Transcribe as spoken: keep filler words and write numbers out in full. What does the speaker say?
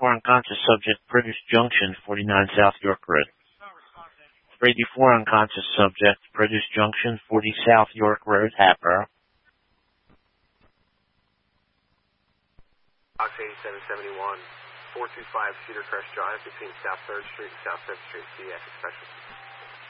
eighty-four unconscious subject, British Junction, forty-nine South York Road. eighty-four unconscious subject, British Junction, forty South York Road, Hatboro. Box eighty-seven seventy-one, four two five Cedar Crest Drive between South third Street and South fifth Street, C X Special.